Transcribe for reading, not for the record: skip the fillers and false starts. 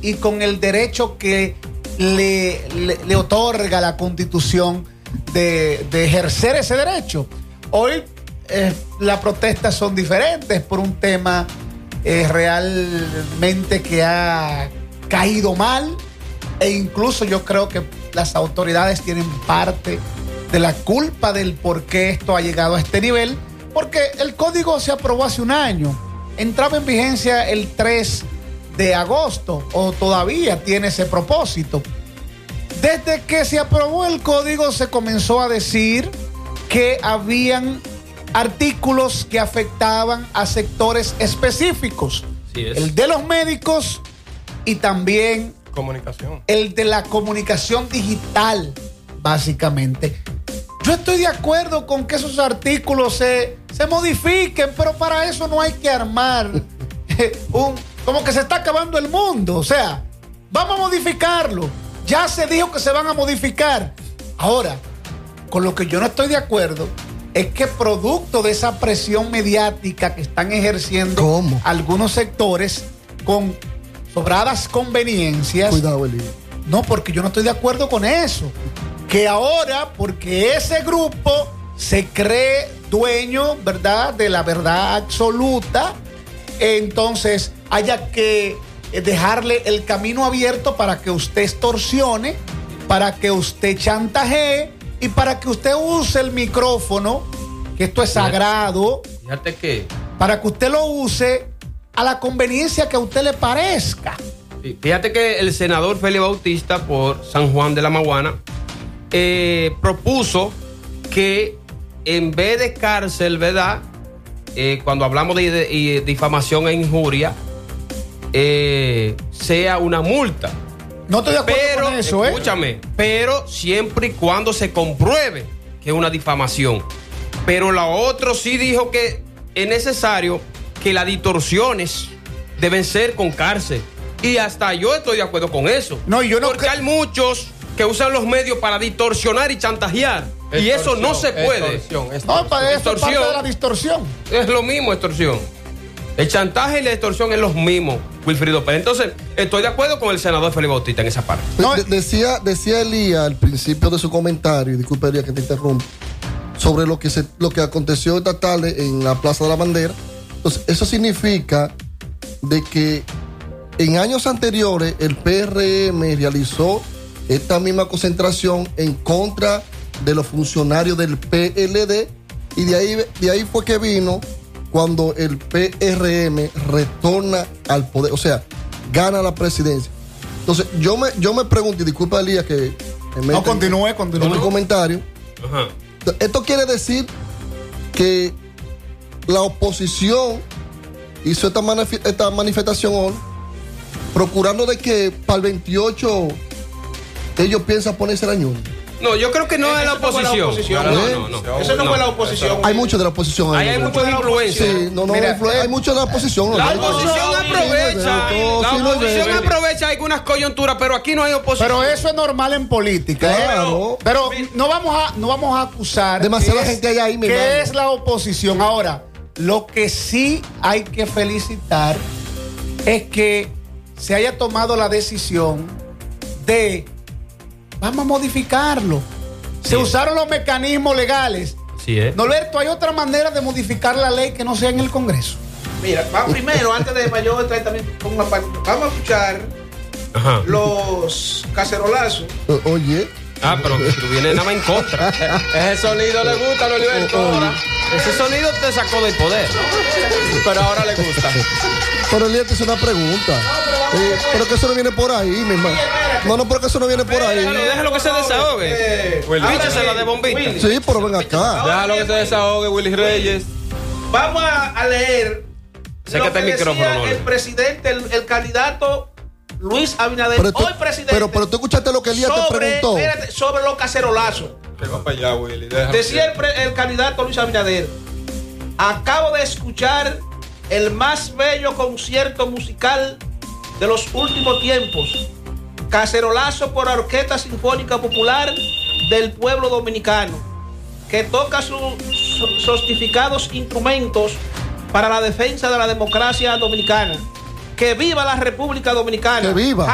y con el derecho que le otorga la Constitución de ejercer ese derecho. Hoy las protestas son diferentes por un tema realmente que ha caído mal, e incluso yo creo que las autoridades tienen parte de la culpa del por qué esto ha llegado a este nivel, porque el código se aprobó hace un año, entraba en vigencia el 3 de agosto, o todavía tiene ese propósito. Desde que se aprobó el código se comenzó a decir que habían artículos que afectaban a sectores específicos. Sí, el de los médicos y también el de la comunicación digital, básicamente. Yo estoy de acuerdo con que esos artículos se modifiquen, pero para eso no hay que armar como que se está acabando el mundo. O sea, vamos a modificarlo. Ya se dijo que se van a modificar. Ahora, con lo que yo no estoy de acuerdo es que producto de esa presión mediática que están ejerciendo algunos sectores con sobradas conveniencias. Cuidado, Eli. No, porque yo no estoy de acuerdo con eso. Que ahora, porque ese grupo se cree dueño, ¿verdad?, de la verdad absoluta, entonces haya que dejarle el camino abierto para que usted extorsione, para que usted chantajee y para que usted use el micrófono, que esto es sagrado. Fíjate que para que usted lo use a la conveniencia que a usted le parezca. Fíjate que el senador Félix Bautista por San Juan de la Maguana propuso que en vez de cárcel, ¿verdad?, cuando hablamos de difamación e injuria, sea una multa. No estoy de acuerdo con eso, escúchame, pero siempre y cuando se compruebe que es una difamación. Pero la otra sí dijo que es necesario que las distorsiones deben ser con cárcel. Y hasta yo estoy de acuerdo con eso. No, yo no. Porque hay muchos que usan los medios para distorsionar y chantajear. Y eso no se puede. No, para eso es parte de la distorsión. Es lo mismo, extorsión. El chantaje y la extorsión es lo mismo, Wilfrido Pérez. Entonces, estoy de acuerdo con el senador Félix Bautista en esa parte. No, decía Elías al principio de su comentario, y disculpe, Elías, que te interrumpa, sobre lo que aconteció esta tarde en la Plaza de la Bandera. Entonces, eso significa de que en años anteriores el PRM realizó esta misma concentración en contra de los funcionarios del PLD, y de ahí fue que vino cuando el PRM retorna al poder, o sea, gana la presidencia. Entonces, yo me pregunto, y disculpa, Elías, que no, continúe en mi comentario. Ajá. Esto quiere decir que la oposición hizo esta manifestación hoy, procurando de que para el 28 ellos piensan ponerse la ñuña. No, yo creo que no es la oposición. No. Eso no fue la oposición. Hay mucho de la oposición. Hay mucha influencia. Sí, hay mucho de la oposición. La oposición aprovecha. La oposición aprovecha algunas coyunturas, pero aquí no hay oposición. Pero eso es normal en política. Claro. Pero no vamos a acusar demasiada gente hay ahí. Que es la oposición. Ahora, lo que sí hay que felicitar es que se haya tomado la decisión de vamos a modificarlo. Sí. Se usaron los mecanismos legales. Sí, Norberto, ¿hay otra manera de modificar la ley que no sea en el Congreso? Mira, vamos primero, antes de yo entrar también con una parte, vamos a escuchar los cacerolazos. Oye. Pero tú vienes nada más en contra. Ese sonido le gusta a Norberto ahora. Ese sonido te sacó del poder. Pero ahora le gusta. Pero Elías, te hizo una pregunta. Pero que eso no viene por ahí, mi hermano. No, porque eso no viene por ahí. Déjalo que se desahogue. Échase la de bombita. Sí, pero ven acá. Déjalo que se desahogue, Willy Reyes. Vamos a leer lo que decía el presidente, el candidato Luis Abinader, hoy presidente. Pero tú escuchaste lo que Elías te preguntó. Espérate, sobre los cacerolazos. Decía el candidato Luis Abinader: acabo de escuchar el más bello concierto musical de los últimos tiempos. Cacerolazo por la Orquesta Sinfónica Popular del Pueblo Dominicano, que toca sus sofisticados instrumentos para la defensa de la democracia dominicana. ¡Que viva la República Dominicana! ¡Que viva!